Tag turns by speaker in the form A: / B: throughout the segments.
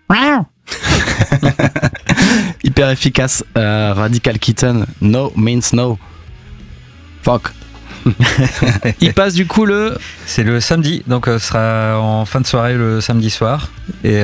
A: Hyper efficace. Radical Kitten. No means no. Fuck. Il passe du coup
B: C'est le samedi, donc ce sera en fin de soirée le samedi soir. Et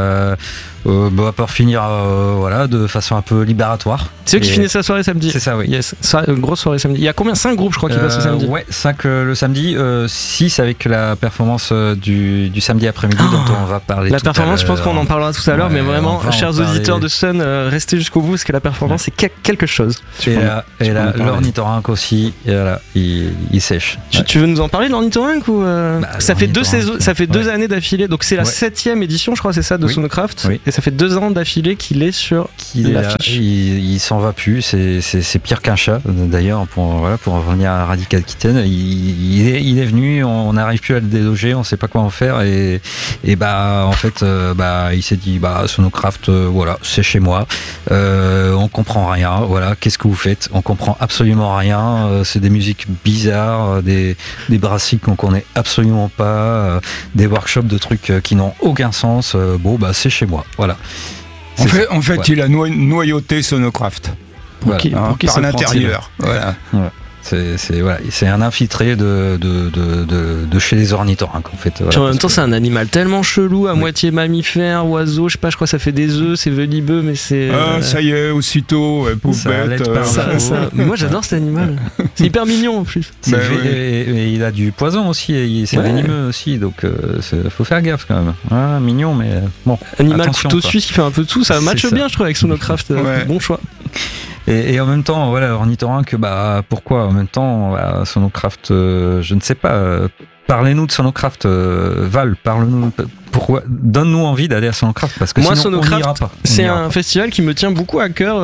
B: pour finir voilà, de façon un peu libératoire.
A: C'est eux qui finissent la soirée samedi.
B: C'est ça, oui.
A: Yes. Grosse soirée samedi. Il y a combien? 5 groupes, je crois, qui passent le samedi.
B: Ouais, 5 le samedi, 6 avec la performance du samedi après-midi dont on va parler
A: la
B: tout à l'heure.
A: performance, je pense qu'on en parlera tout à l'heure, mais vraiment, chers auditeurs de Sun, restez jusqu'au bout parce que la performance, c'est quelque chose.
B: Et là l'ornithorynque aussi, et voilà, il sèche.
A: Tu veux nous en parler de l'ornithorynque ou ça fait 2 saisons, ça fait 2 années d'affilée, donc c'est la 7e édition, je crois, c'est ça, de Sonocraft.
B: Oui.
A: Et ça fait 2 ans d'affilée qu'il est sur l'affiche.
B: Il s'en va plus, c'est pire qu'un chat d'ailleurs, pour revenir à Radical Kitten. Il est venu, on n'arrive plus à le déloger, on sait pas quoi en faire, et en fait il s'est dit Sonocraft, voilà, c'est chez moi, on comprend rien, voilà, qu'est-ce que vous faites, on comprend absolument rien, c'est des musiques bizarres, des brassiques qu'on connaît absolument pas, des workshops de trucs qui n'ont aucun sens, c'est chez moi, voilà.
C: En fait, il a noyauté Sonocraft.
A: Pour qui
C: par l'intérieur. Voilà.
B: Ouais. C'est un infiltré de chez les ornithorynques en fait. Voilà,
A: en même temps, c'est un animal tellement chelou, à moitié mammifère, oiseau, je sais pas, je crois que ça fait des œufs, c'est venimeux, mais c'est.
C: Ça y est, aussitôt, pauvre bête.
A: Mais moi, j'adore cet animal. C'est hyper mignon en plus.
B: Et il a du poison aussi, et c'est venimeux aussi, donc faut faire gaffe quand même. Ah, mignon, mais bon.
A: Animal couteau suisse qui fait un peu de tout, ça matche bien, je trouve, avec Sonocraft. Bon choix.
B: Et en même temps, voilà, ornithorynque, pourquoi en même temps, Sonocraft, je ne sais pas. Parlez-nous de Sonocraft, Val, parle-nous. Pourquoi? Donne-nous envie d'aller à Sonocraft, parce que
A: moi,
B: sinon on n'ira pas.
A: C'est un festival qui me tient beaucoup à cœur.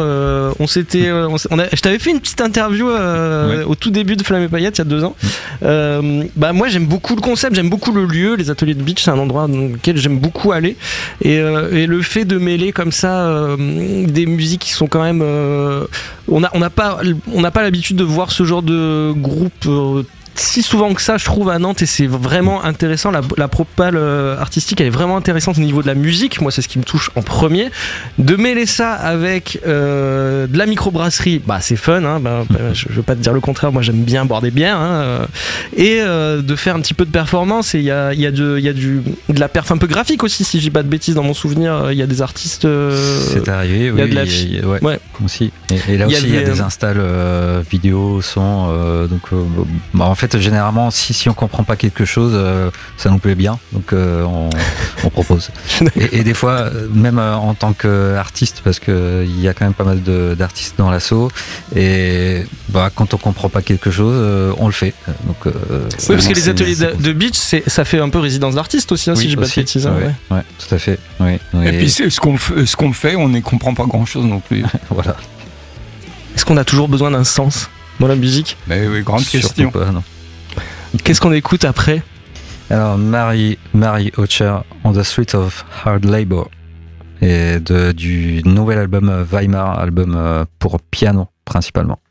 A: Je t'avais fait une petite interview au tout début de Flamme et Paillettes, il y a 2 ans. Moi, j'aime beaucoup le concept, j'aime beaucoup le lieu. Les ateliers de beach, c'est un endroit dans lequel j'aime beaucoup aller. Et le fait de mêler comme ça des musiques qui sont quand même... on n'a pas l'habitude de voir ce genre de groupe... si souvent que ça, je trouve, à Nantes, et c'est vraiment intéressant. La propale artistique, elle est vraiment intéressante au niveau de la musique. Moi, c'est ce qui me touche en premier. De mêler ça avec de la microbrasserie, c'est fun, hein, je veux pas te dire le contraire, moi j'aime bien boire des bières, et de faire un petit peu de performance. Et il y a de la perf un peu graphique aussi, si je dis pas de bêtises, dans mon souvenir. Il y a des artistes.
B: C'est arrivé, oui.
A: Il y a de l'affiche.
B: Ouais. Aussi. Et là aussi, il y a des installs vidéo, son. En fait, généralement, si on comprend pas quelque chose, ça nous plaît bien, donc on propose. Et des fois, même en tant qu'artiste, parce que il y a quand même pas mal d'artistes dans l'assaut, et quand on comprend pas quelque chose, on le fait. Donc,
A: parce que les ateliers de beach, ça fait un peu résidence d'artiste aussi, si je ne dis pas de bêtises.
B: Ouais, tout à fait. Oui.
C: Et puis c'est ce qu'on fait, on ne comprend pas grand-chose non plus.
B: Voilà.
A: Est-ce qu'on a toujours besoin d'un sens dans la musique?
C: Oui, grande question.
B: Pas, non.
A: Qu'est-ce qu'on écoute après?
B: Alors, Mary Ocher, On the Street of Hard Labor, et du nouvel album Weimar, album pour piano principalement.